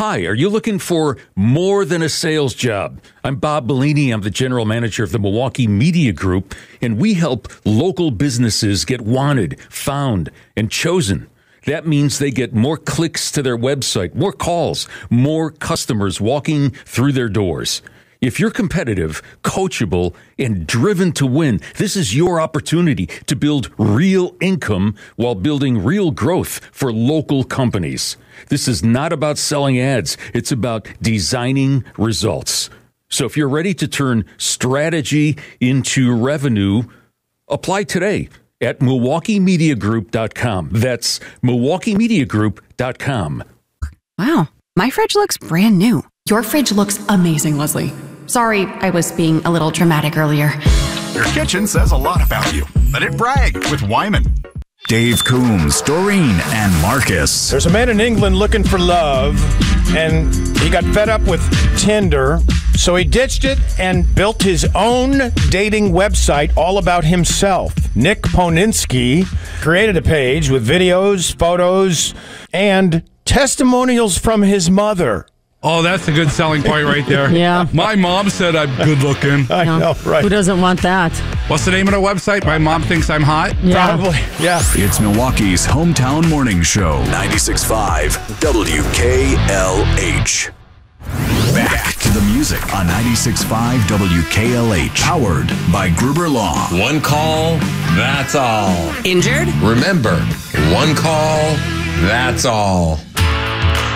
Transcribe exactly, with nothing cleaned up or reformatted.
Hi, are you looking for more than a sales job? I'm Bob Bellini. I'm the general manager of the Milwaukee Media Group, and we help local businesses get wanted, found, and chosen. That means they get more clicks to their website, more calls, more customers walking through their doors. If you're competitive, coachable, and driven to win, this is your opportunity to build real income while building real growth for local companies. This is not about selling ads. It's about designing results. So if you're ready to turn strategy into revenue, apply today at Milwaukee Media Group dot com. That's Milwaukee Media Group dot com. Wow, my fridge looks brand new. Your fridge looks amazing, Leslie. Sorry, I was being a little dramatic earlier. Your kitchen says a lot about you. Let it brag with Wyman. Dave Coombs, Doreen, and Marcus. There's a man in England looking for love, and he got fed up with Tinder, so he ditched it and built his own dating website all about himself. Nick Poninsky created a page with videos, photos, and testimonials from his mother. Oh, that's a good selling point right there. Yeah. My mom said I'm good looking. I No. know, right? Who doesn't want that? What's the name of the website? My mom thinks I'm hot. Yeah. Probably, yeah. It's Milwaukee's hometown morning show. ninety-six point five W K L H. Back to the music on ninety-six point five W K L H. Powered by Gruber Law. One call, that's all. Injured? Remember, one call, that's all.